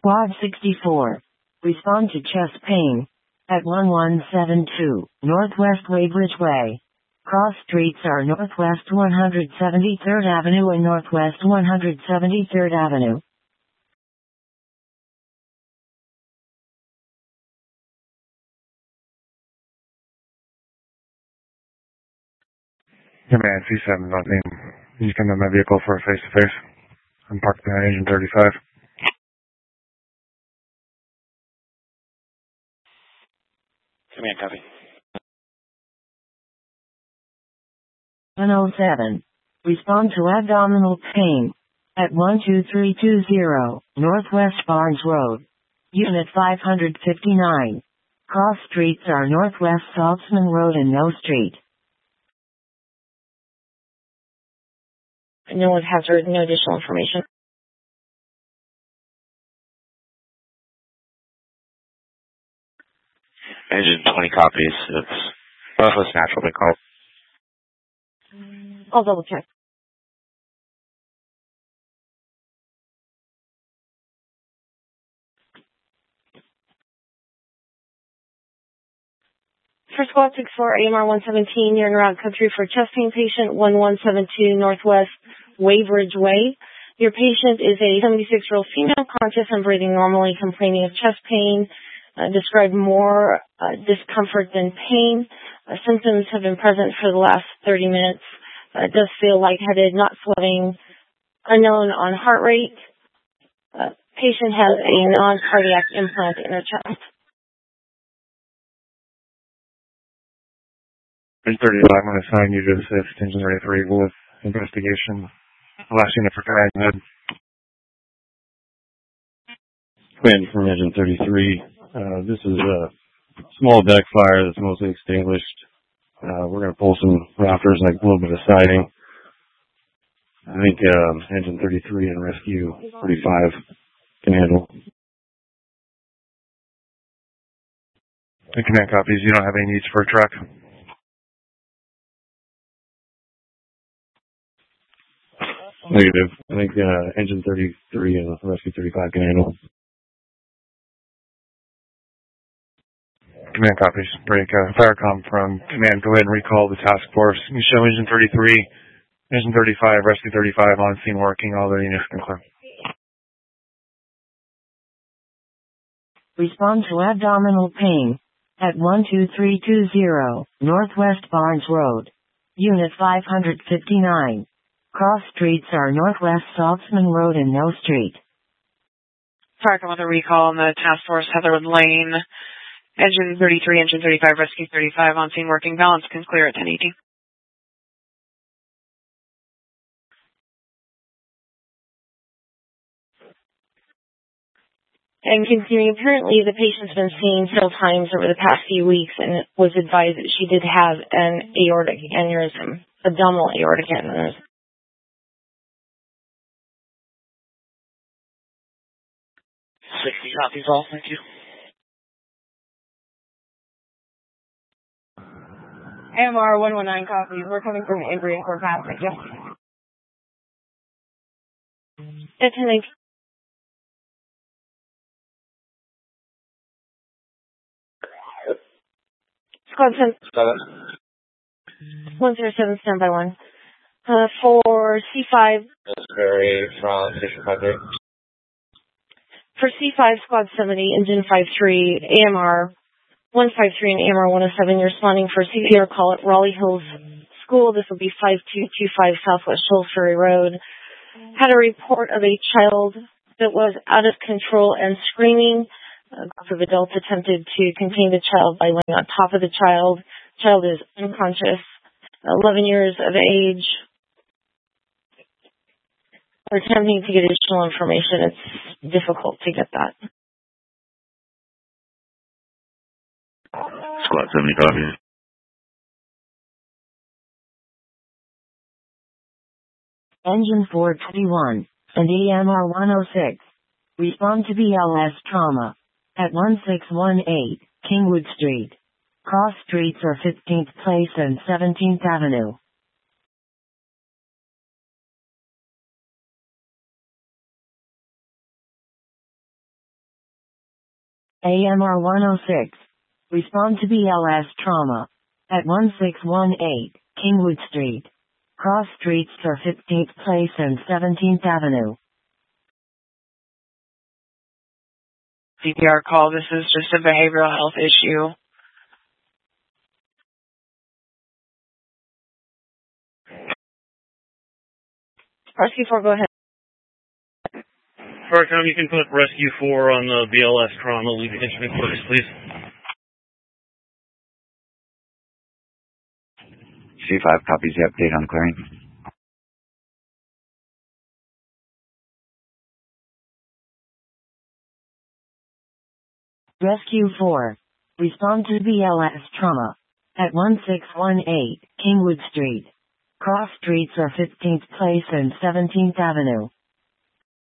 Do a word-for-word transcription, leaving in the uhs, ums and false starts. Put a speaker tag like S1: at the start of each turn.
S1: Quad sixty-four. Respond to chest pain. At one one seven two, Northwest Weybridge Way. Cross streets are Northwest one hundred seventy-third Avenue and Northwest one hundred seventy-third Avenue.
S2: Command C seven, nothing. You come in my vehicle for a face-to-face. I'm parked behind engine thirty-five.
S3: Command, copy.
S1: one oh seven. Respond to abdominal pain. At one two three two zero, Northwest Barnes Road. Unit five hundred fifty-nine. Cross streets are Northwest Saltzman Road and No Street.
S4: No one has heard no additional information.
S3: Engine twenty copies. It's Northwest Natural, they call.
S4: I'll double check. For Squad six four, A M R one seventeen, you're in route country for chest pain patient one one seven two Northwest Weybridge Way. Your patient is a seventy-six-year-old female, conscious and breathing normally, complaining of chest pain. Uh, described more uh, discomfort than pain. Uh, symptoms have been present for the last thirty minutes. Uh, does feel lightheaded, not sweating, unknown on heart rate. Uh, patient has a non-cardiac implant in her chest.
S2: Engine thirty-five, I'm going to assign you to assist engine thirty-three with investigation. Last unit for command, head.
S5: Command from engine thirty-three. Uh, this is a small deck fire that's mostly extinguished. Uh, we're going to pull some rafters and a little bit of siding. I think um, engine thirty-three and rescue thirty-five can handle.
S2: The command copies, you don't have any needs for a truck.
S5: Negative. I think uh, engine thirty-three and rescue thirty-five can handle.
S2: Command copies. Break. Uh, Firecom from command. Go ahead and recall the task force. You show engine thirty-three, engine thirty-five, rescue thirty-five on scene working. All the units can clear.
S1: Respond to abdominal pain. At one two three two zero, Northwest Barnes Road. Unit five hundred fifty-nine. Cross streets are Northwest Saltzman Road and No Street.
S6: Firecom with a recall on the task force, Heatherwood Lane. Engine thirty-three, engine thirty-five, rescue thirty-five, on scene working, balance can clear at ten eighty.
S4: And continuing, apparently the patient's been seen several times over the past few weeks and was advised that she did have an aortic aneurysm, abdominal aortic aneurysm.
S3: sixty copies all, thank you.
S4: A M R one one nine copies. We're coming from Embry and Court Pass. Thank you. It's an Squad seven. one zero seven, standby one. Uh, for C five.
S3: That's very from Station five three.
S4: For C five, Squad seventy, Engine five three, A M R one five three and A M R one oh seven, you're responding for C P R call at Raleigh Hills School. This will be five two two five Southwest Shoals Ferry Road. Had a report of a child that was out of control and screaming. A group of adults attempted to contain the child by laying on top of the child. Child is unconscious, eleven years of age. We're attempting to get additional information. It's difficult to get that.
S3: Squad seventy copies.
S1: Engine four twenty-one and E M R one oh six. Respond to B L S trauma. At one six one eight, Kingwood Street. Cross streets are fifteenth Place and seventeenth Avenue. A M R one oh six. Respond to B L S trauma. At one six one eight, Kingwood Street. Cross streets are fifteenth Place and seventeenth Avenue.
S6: C P R call. This is just a behavioral health issue.
S4: Rescue four, go ahead.
S5: Farcom, you can put Rescue four on the B L S trauma. Leave the instrument first, please.
S3: C five copies the update on clearing.
S1: Rescue four. Respond to B L S trauma. At one six one eight, Kingwood Street. Cross streets are fifteenth Place and seventeenth Avenue.